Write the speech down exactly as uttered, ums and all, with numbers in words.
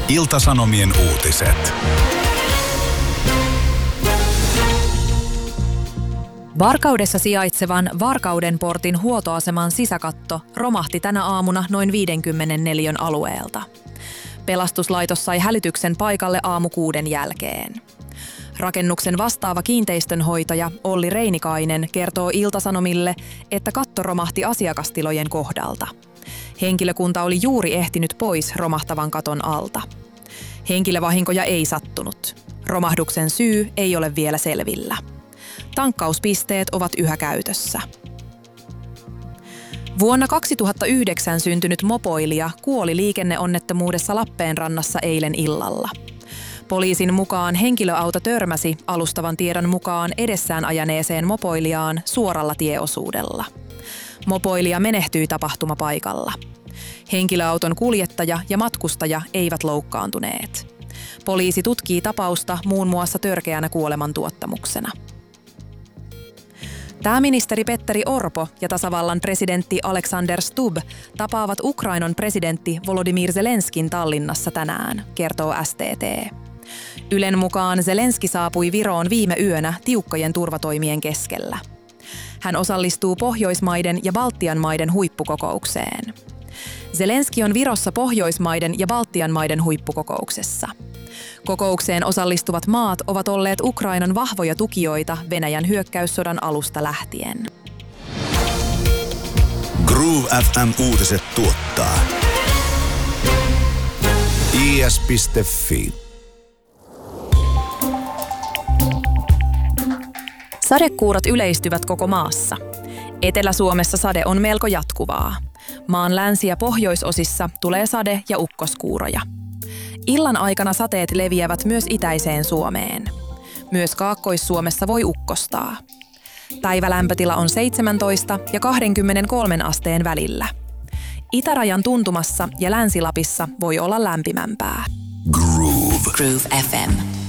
Ilta-Sanomien uutiset. Varkaudessa sijaitsevan Varkaudenportin huoltoaseman sisäkatto romahti tänä aamuna noin viidenkymmenen neliön alueelta. Pelastuslaitos sai hälytyksen paikalle aamu kuuden jälkeen. Rakennuksen vastaava kiinteistönhoitaja Olli Reinikainen kertoo Ilta-Sanomille, että katto romahti asiakastilojen kohdalta. Henkilökunta oli juuri ehtinyt pois romahtavan katon alta. Henkilövahinkoja ei sattunut. Romahduksen syy ei ole vielä selvillä. Tankkauspisteet ovat yhä käytössä. Vuonna kaksituhattayhdeksän syntynyt mopoilija kuoli liikenneonnettomuudessa Lappeenrannassa eilen illalla. Poliisin mukaan henkilöauto törmäsi alustavan tiedon mukaan edessään ajaneeseen mopoilijaan suoralla tieosuudella. Mopoilija menehtyi tapahtumapaikalla. Henkilöauton kuljettaja ja matkustaja eivät loukkaantuneet. Poliisi tutkii tapausta muun muassa törkeänä kuolemantuottamuksena. Pääministeri Petteri Orpo ja tasavallan presidentti Alexander Stubb tapaavat Ukrainan presidentti Volodymyr Zelenskin Tallinnassa tänään, kertoo S T T. Ylen mukaan Zelenski saapui Viroon viime yönä tiukkojen turvatoimien keskellä. Hän osallistuu Pohjoismaiden ja Baltian maiden huippukokoukseen. Zelenski on Virossa Pohjoismaiden ja Baltian maiden huippukokouksessa. Kokoukseen osallistuvat maat ovat olleet Ukrainan vahvoja tukijoita Venäjän hyökkäyssodan alusta lähtien. Groove F M-uutiset tuottaa I S piste Fi. Sadekuurot yleistyvät koko maassa. Etelä-Suomessa sade on melko jatkuvaa. Maan länsi- ja pohjoisosissa tulee sade- ja ukkoskuuroja. Illan aikana sateet leviävät myös itäiseen Suomeen. Myös Kaakkois-Suomessa voi ukkostaa. Päivälämpötila on seitsemäntoista ja kaksikymmentäkolme asteen välillä. Itärajan tuntumassa ja Länsi-Lapissa voi olla lämpimämpää. Groove. Groove F M.